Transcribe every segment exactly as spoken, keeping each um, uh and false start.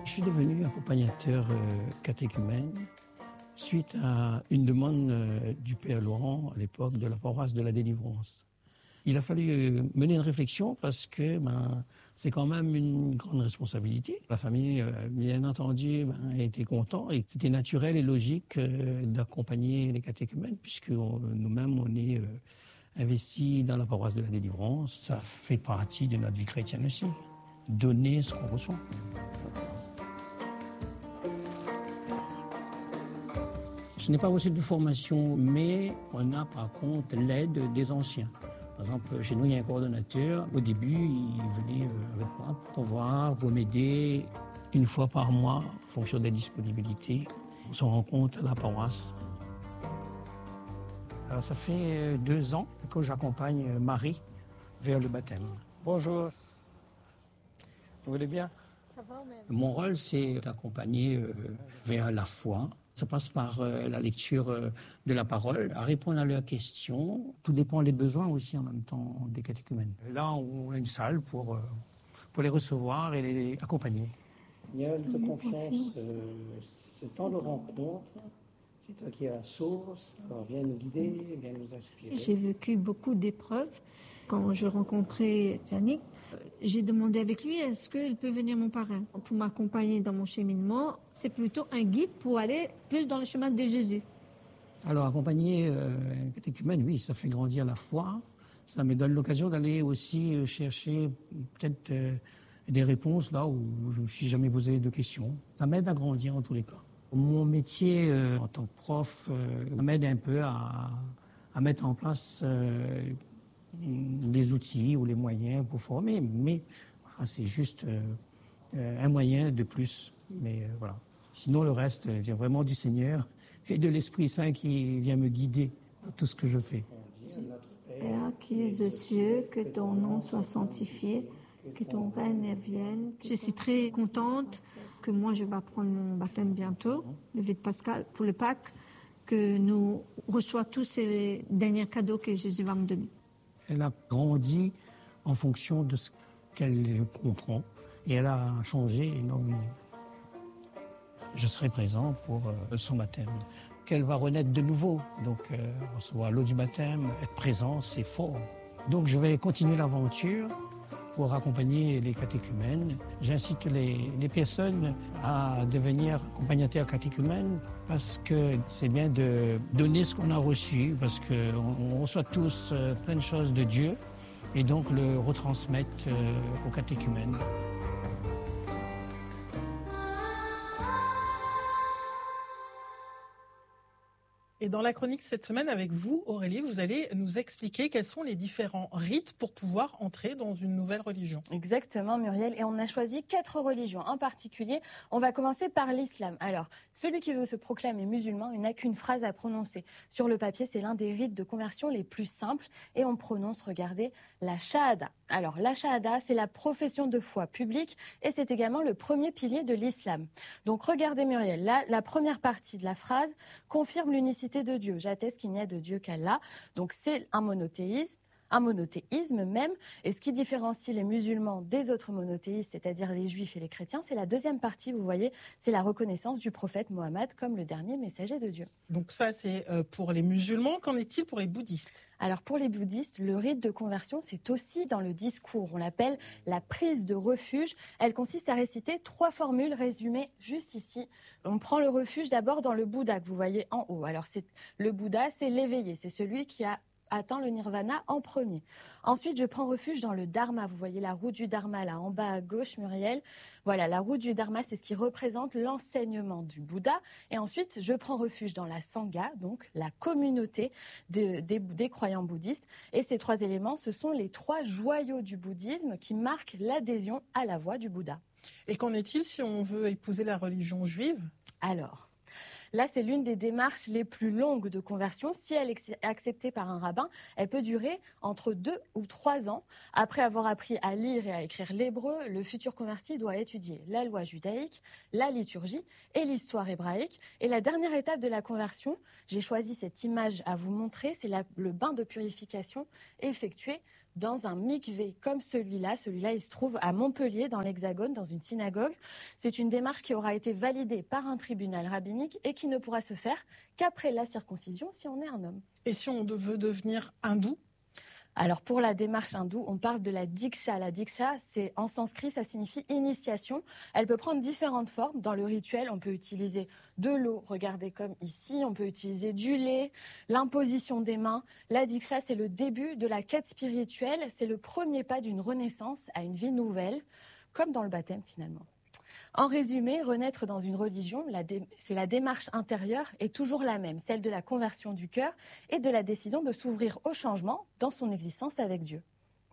Je suis devenu accompagnateur euh, catéchumène suite à une demande euh, du Père Laurent à l'époque de la paroisse de la Délivrance. Il a fallu euh, mener une réflexion parce que ben, c'est quand même une grande responsabilité. La famille, euh, bien entendu, ben, était contente et c'était naturel et logique euh, d'accompagner les catéchumènes puisque on, nous-mêmes on est euh, investis dans la paroisse de la Délivrance. Ça fait partie de notre vie chrétienne aussi. Donner ce qu'on reçoit. Je n'ai pas reçu de formation, mais on a par contre l'aide des anciens. Par exemple, chez nous, il y a un coordonnateur. Au début, il venait avec moi pour voir, pour m'aider une fois par mois, en fonction des disponibilités. On se rencontre à la paroisse. Alors, ça fait deux ans que j'accompagne Marie vers le baptême. Bonjour. Vous allez bien? Ça va même. Mon rôle, c'est d'accompagner euh, vers la foi. Ça passe par euh, la lecture euh, de la parole, à répondre à leurs questions. Tout dépend des besoins aussi en même temps des catéchumènes. Et là, on a une salle pour, euh, pour les recevoir et les accompagner. Il y a de confiance, euh, ce temps de rencontre. C'est toi qui es la source. Alors viens nous guider, viens nous inspirer. J'ai vécu beaucoup d'épreuves. Quand je rencontrais Yannick, j'ai demandé avec lui, est-ce qu'il peut venir mon parrain pour m'accompagner dans mon cheminement? C'est plutôt un guide pour aller plus dans le chemin de Jésus. Alors, accompagner euh, un catéchumène, oui, ça fait grandir la foi. Ça me donne l'occasion d'aller aussi euh, chercher peut-être euh, des réponses là où je ne me suis jamais posé de questions. Ça m'aide à grandir en tous les cas. Mon métier euh, en tant que prof euh, m'aide un peu à, à mettre en place euh, des outils ou les moyens pour former, mais voilà, c'est juste euh, un moyen de plus. Mais euh, voilà. Sinon, le reste vient vraiment du Seigneur et de l'Esprit Saint qui vient me guider dans tout ce que je fais. Père qui es aux cieux, que ton nom soit sanctifié, que ton règne vienne. Je suis très contente que moi je vais prendre mon baptême bientôt, le Vite Pascal, pour le Pâques, que nous reçoivons tous ces derniers cadeaux que Jésus va me donner. Elle a grandi en fonction de ce qu'elle comprend et elle a changé énormément. Je serai présent pour euh, son baptême, qu'elle va renaître de nouveau. Donc euh, recevoir l'eau du baptême, être présent, c'est fort. Donc je vais continuer l'aventure pour accompagner les catéchumènes. J'incite les, les personnes à devenir accompagnateurs catéchumènes parce que c'est bien de donner ce qu'on a reçu, parce qu'on on reçoit tous euh, plein de choses de Dieu et donc le retransmettre euh, aux catéchumènes. Et dans la chronique cette semaine avec vous, Aurélie, vous allez nous expliquer quels sont les différents rites pour pouvoir entrer dans une nouvelle religion. Exactement, Muriel. Et on a choisi quatre religions en particulier. On va commencer par l'islam. Alors, celui qui veut se proclamer musulman, il n'a qu'une phrase à prononcer. Sur le papier, c'est l'un des rites de conversion les plus simples. Et on prononce, regardez, la shahada. Alors, la shahada, c'est la profession de foi publique et c'est également le premier pilier de l'islam. Donc, regardez, Muriel, là, la première partie de la phrase confirme l'unicité de Dieu. J'atteste qu'il n'y a de Dieu qu'Allah. Donc c'est un monothéiste, un monothéisme même. Et ce qui différencie les musulmans des autres monothéistes, c'est-à-dire les juifs et les chrétiens, c'est la deuxième partie, vous voyez, c'est la reconnaissance du prophète Mohammed comme le dernier messager de Dieu. Donc ça, c'est pour les musulmans. Qu'en est-il pour les bouddhistes ? Alors pour les bouddhistes, le rite de conversion, c'est aussi dans le discours. On l'appelle la prise de refuge. Elle consiste à réciter trois formules résumées juste ici. On prend le refuge d'abord dans le Bouddha que vous voyez en haut. Alors c'est le Bouddha, c'est l'éveillé, c'est celui qui a atteint le nirvana en premier. Ensuite, je prends refuge dans le dharma. Vous voyez la roue du dharma là en bas à gauche, Muriel. Voilà, la roue du dharma, c'est ce qui représente l'enseignement du Bouddha. Et ensuite, je prends refuge dans la sangha, donc la communauté de, des, des croyants bouddhistes. Et ces trois éléments, ce sont les trois joyaux du bouddhisme qui marquent l'adhésion à la voie du Bouddha. Et qu'en est-il si on veut épouser la religion juive ? Alors, là, c'est l'une des démarches les plus longues de conversion. Si elle est acceptée par un rabbin, elle peut durer entre deux ou trois ans. Après avoir appris à lire et à écrire l'hébreu, le futur converti doit étudier la loi judaïque, la liturgie et l'histoire hébraïque. Et la dernière étape de la conversion, j'ai choisi cette image à vous montrer, c'est la, le bain de purification effectué dans un mikvé comme celui-là. Celui-là, il se trouve à Montpellier, dans l'Hexagone, dans une synagogue. C'est une démarche qui aura été validée par un tribunal rabbinique et qui ne pourra se faire qu'après la circoncision si on est un homme. Et si on veut devenir hindou ? Alors pour la démarche hindoue, on parle de la diksha. La diksha, c'est en sanskrit, ça signifie initiation. Elle peut prendre différentes formes. Dans le rituel, on peut utiliser de l'eau, regardez comme ici, on peut utiliser du lait, l'imposition des mains. La diksha, c'est le début de la quête spirituelle, c'est le premier pas d'une renaissance à une vie nouvelle, comme dans le baptême finalement. En résumé, renaître dans une religion, la dé... c'est la démarche intérieure est toujours la même, celle de la conversion du cœur et de la décision de s'ouvrir au changement dans son existence avec Dieu.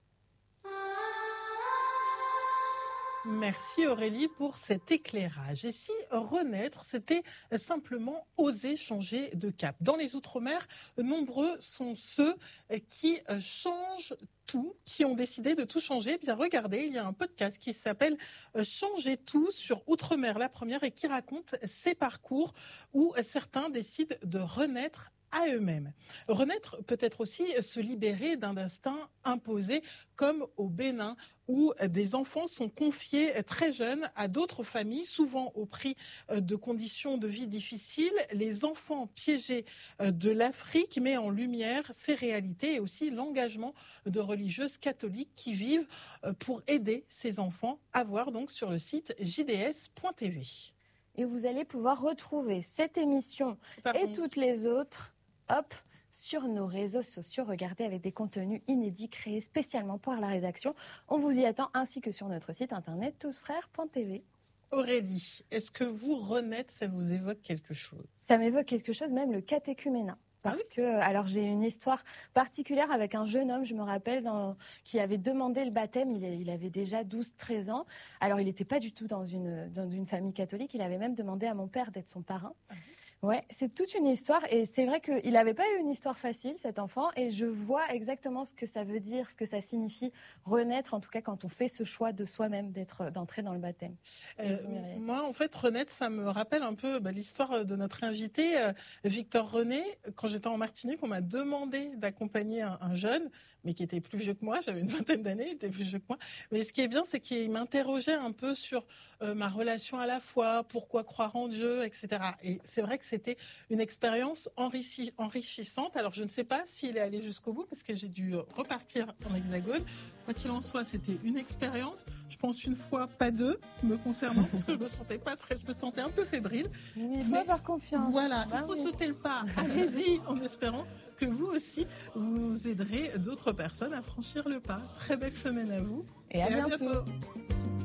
Merci Aurélie pour cet éclairage. Et si renaître, c'était simplement oser changer de cap. Dans les Outre-mer, nombreux sont ceux qui changent tout, qui ont décidé de tout changer. Eh bien, regardez, il y a un podcast qui s'appelle Changer tout sur Outre-mer la première et qui raconte ces parcours où certains décident de renaître à eux-mêmes. Renaître peut être aussi se libérer d'un destin imposé, comme au Bénin, où des enfants sont confiés très jeunes à d'autres familles, souvent au prix de conditions de vie difficiles. Les enfants piégés de l'Afrique met en lumière ces réalités et aussi l'engagement de religieuses catholiques qui vivent pour aider ces enfants, à voir donc sur le site j d s point t v. Et vous allez pouvoir retrouver cette émission Pardon. et toutes les autres, hop, sur nos réseaux sociaux. Regardez, avec des contenus inédits créés spécialement pour la rédaction. On vous y attend, ainsi que sur notre site internet tous frères point t v. Aurélie, est-ce que vous renaître, ça vous évoque quelque chose ? Ça m'évoque quelque chose, même le catéchuménat. Parce Ah oui. que, alors j'ai une histoire particulière avec un jeune homme, je me rappelle, dans, qui avait demandé le baptême. Il, il avait déjà douze treize ans. Alors il n'était pas du tout dans une, dans une famille catholique. Il avait même demandé à mon père d'être son parrain. Ah oui. Ouais, c'est toute une histoire et c'est vrai qu'il n'avait pas eu une histoire facile, cet enfant, et je vois exactement ce que ça veut dire, ce que ça signifie renaître, en tout cas quand on fait ce choix de soi-même d'être, d'entrer dans le baptême. Euh, moi, en fait, renaître, ça me rappelle un peu bah, l'histoire de notre invité, euh, Victor René. Quand j'étais en Martinique, on m'a demandé d'accompagner un, un jeune, mais qui était plus vieux que moi, j'avais une vingtaine d'années, il était plus vieux que moi. Mais ce qui est bien, c'est qu'il m'interrogeait un peu sur euh, ma relation à la foi, pourquoi croire en Dieu, et cetera. Et c'est vrai que c'était une expérience enrichi- enrichissante. Alors, je ne sais pas s'il est allé jusqu'au bout, parce que j'ai dû repartir en Hexagone. Quoi qu'il en soit, c'était une expérience. Je pense une fois, pas deux, me concernant, parce que je me sentais pas très, je me sentais un peu fébrile. Il faut Mais avoir confiance. Voilà, bah il faut oui. sauter le pas. Allez-y, en espérant que vous aussi, vous aiderez d'autres personnes à franchir le pas. Très belle semaine à vous. Et à et bientôt. À bientôt.